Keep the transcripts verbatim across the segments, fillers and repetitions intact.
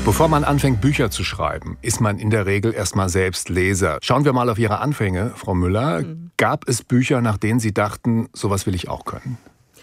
Bevor man anfängt, Bücher zu schreiben, ist man in der Regel erstmal selbst Leser. Schauen wir mal auf Ihre Anfänge, Frau Müller. Mhm. Gab es Bücher, nach denen Sie dachten, sowas will ich auch können?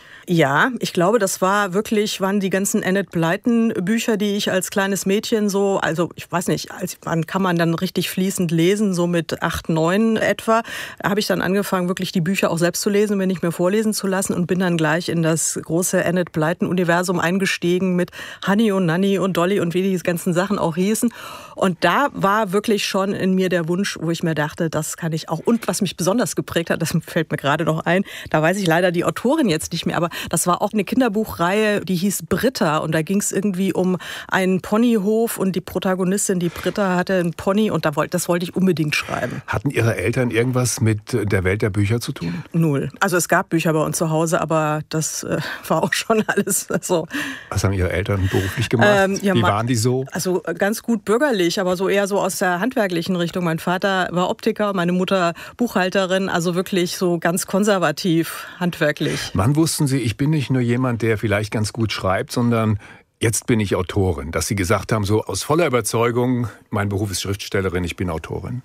Ja, ich glaube, das war wirklich, waren die ganzen Enid Blyton Bücher, die ich als kleines Mädchen so, also ich weiß nicht, als, wann kann man dann richtig fließend lesen, so mit acht, neun etwa, habe ich dann angefangen, wirklich die Bücher auch selbst zu lesen, mir nicht mehr vorlesen zu lassen und bin dann gleich in das große Enid Blyton Universum eingestiegen mit Honey und Nanny und Dolly und wie die ganzen Sachen auch hießen. Und da war wirklich schon in mir der Wunsch, wo ich mir dachte, das kann ich auch. Und was mich besonders geprägt hat, das fällt mir gerade noch ein, da weiß ich leider die Autorin jetzt nicht mehr, aber das war auch eine Kinderbuchreihe, die hieß Britta. Und da ging es irgendwie um einen Ponyhof und die Protagonistin, die Britta, hatte einen Pony und das wollte ich unbedingt schreiben. Hatten Ihre Eltern irgendwas mit der Welt der Bücher zu tun? Null. Also es gab Bücher bei uns zu Hause, aber das äh, war auch schon alles so. Was haben Ihre Eltern beruflich gemacht? Ähm, ja, Wie waren die so? Also ganz gut bürgerlich, aber so eher so aus der handwerklichen Richtung. Mein Vater war Optiker, meine Mutter Buchhalterin, also wirklich so ganz konservativ, handwerklich. Wann wussten Sie, ich bin nicht nur jemand, der vielleicht ganz gut schreibt, sondern jetzt bin ich Autorin? Dass Sie gesagt haben, so aus voller Überzeugung, mein Beruf ist Schriftstellerin, ich bin Autorin.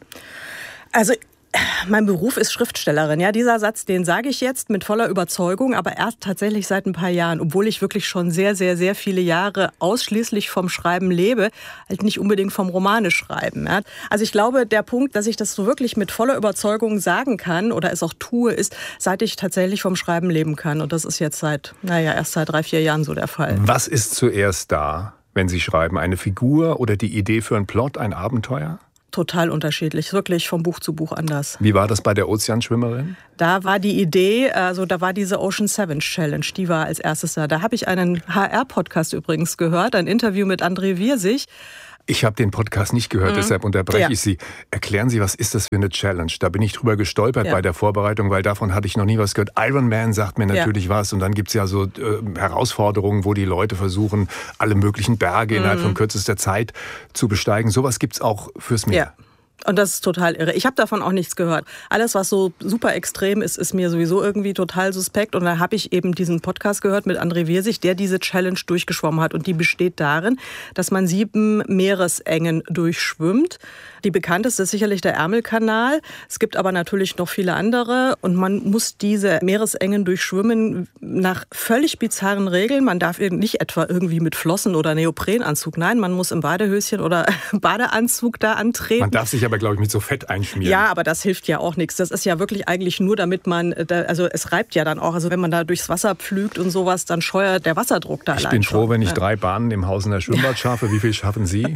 Also mein Beruf ist Schriftstellerin. Ja, dieser Satz, den sage ich jetzt mit voller Überzeugung, aber erst tatsächlich seit ein paar Jahren, obwohl ich wirklich schon sehr, sehr, sehr viele Jahre ausschließlich vom Schreiben lebe, halt nicht unbedingt vom Romane schreiben. Ja. Also ich glaube, der Punkt, dass ich das so wirklich mit voller Überzeugung sagen kann oder es auch tue, ist, seit ich tatsächlich vom Schreiben leben kann. Und das ist jetzt seit, naja, erst seit drei, vier Jahren so der Fall. Was ist zuerst da, wenn Sie schreiben? Eine Figur oder die Idee für einen Plot, ein Abenteuer? Total unterschiedlich, wirklich vom Buch zu Buch anders. Wie war das bei der Ozeanschwimmerin? Da war die Idee, also da war diese Ocean Seven Challenge, die war als erstes da. Da habe ich einen H R-Podcast übrigens gehört, ein Interview mit André Wirsig. Ich habe den Podcast nicht gehört, mhm. deshalb unterbreche ja. ich Sie. Erklären Sie, was ist das für eine Challenge? Da bin ich drüber gestolpert ja. bei der Vorbereitung, weil davon hatte ich noch nie was gehört. Iron Man sagt mir natürlich ja. was und dann gibt es ja so äh, Herausforderungen, wo die Leute versuchen, alle möglichen Berge mhm. innerhalb von kürzester Zeit zu besteigen. Sowas gibt es auch fürs Meer. Ja. Und das ist total irre. Ich habe davon auch nichts gehört. Alles, was so super extrem ist, ist mir sowieso irgendwie total suspekt. Und da habe ich eben diesen Podcast gehört mit André Wirsig, der diese Challenge durchgeschwommen hat. Und die besteht darin, dass man sieben Meeresengen durchschwimmt. Die bekannteste ist sicherlich der Ärmelkanal. Es gibt aber natürlich noch viele andere. Und man muss diese Meeresengen durchschwimmen nach völlig bizarren Regeln. Man darf nicht etwa irgendwie mit Flossen oder Neoprenanzug. Nein, man muss im Badehöschen oder Badeanzug da antreten. Man darf sich aber, glaube ich, mit so Fett einschmieren. Ja, aber das hilft ja auch nichts. Das ist ja wirklich eigentlich nur, damit man, also es reibt ja dann auch. Also wenn man da durchs Wasser pflügt und sowas, dann scheuert der Wasserdruck da ich allein Ich bin froh, schon. wenn ich drei Bahnen im Haus in der Schwimmbad schaffe. Wie viel schaffen Sie?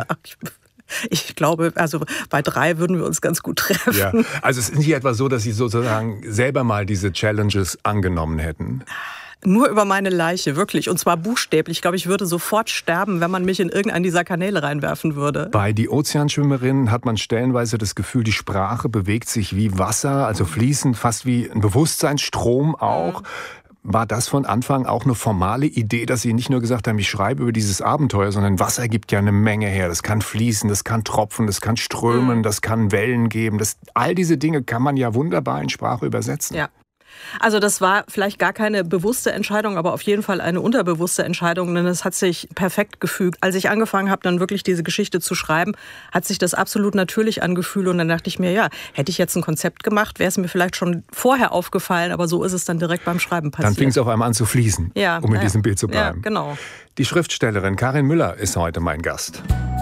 Ich glaube, also bei drei würden wir uns ganz gut treffen. Ja. Also es ist nicht etwa so, dass Sie sozusagen selber mal diese Challenges angenommen hätten? Nur über meine Leiche, wirklich. Und zwar buchstäblich. Ich glaube, ich würde sofort sterben, wenn man mich in irgendeinen dieser Kanäle reinwerfen würde. Bei Die Ozeanschwimmerin hat man stellenweise das Gefühl, die Sprache bewegt sich wie Wasser, also fließend, fast wie ein Bewusstseinsstrom auch. Mhm. War das von Anfang auch eine formale Idee, dass Sie nicht nur gesagt haben, ich schreibe über dieses Abenteuer, sondern Wasser gibt ja eine Menge her. Das kann fließen, das kann tropfen, das kann strömen, mhm. das kann Wellen geben. Das, all diese Dinge kann man ja wunderbar in Sprache übersetzen. Ja. Also das war vielleicht gar keine bewusste Entscheidung, aber auf jeden Fall eine unterbewusste Entscheidung, denn es hat sich perfekt gefügt. Als ich angefangen habe, dann wirklich diese Geschichte zu schreiben, hat sich das absolut natürlich angefühlt und dann dachte ich mir, ja, hätte ich jetzt ein Konzept gemacht, wäre es mir vielleicht schon vorher aufgefallen, aber so ist es dann direkt beim Schreiben passiert. Dann fing es auf einmal an zu fließen, ja, um in ja, diesem Bild zu bleiben. Ja, genau. Die Schriftstellerin Karin Müller ist heute mein Gast.